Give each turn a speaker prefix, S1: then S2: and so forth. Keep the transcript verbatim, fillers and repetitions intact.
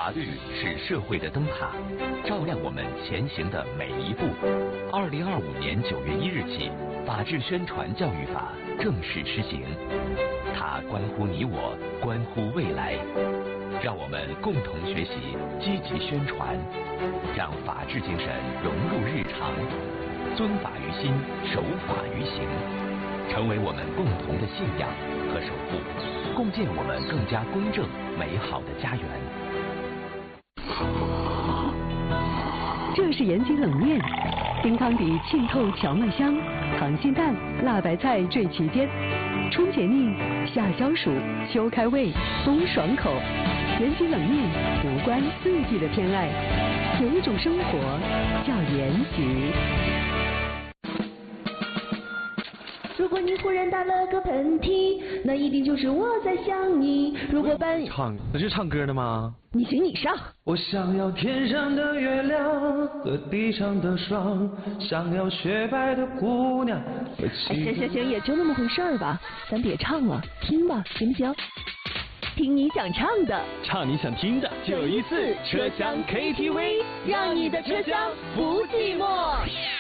S1: 法律是社会的灯塔，照亮我们前行的每一步。二零二五年九月一日起，法治宣传教育法正式施行，它关乎你我，关乎未来。让我们共同学习，积极宣传，让法治精神融入日常，遵法于心，守法于行，成为我们共同的信仰和守护，共建我们更加公正美好的家园。
S2: 这是延吉冷面，冰汤底沁透荞麦香，溏心蛋、辣白菜缀其间，春解腻，夏消暑，秋开胃，冬爽口。延吉冷面无关四季的偏爱，有一种生活叫延吉。
S3: 如果你忽然打了个喷嚏，那一定就是我在想你。如果半夜
S4: 唱，那是唱歌的吗？
S3: 你行你上。
S4: 我想要天上的月亮和地上的霜，想要雪白的姑娘。
S3: 哎，行行行，也就那么回事儿吧，咱别唱了，听吧，行不行？听你想唱的，
S5: 唱你想听的，
S3: 九一四车厢 K T V， 让你的车厢不寂寞。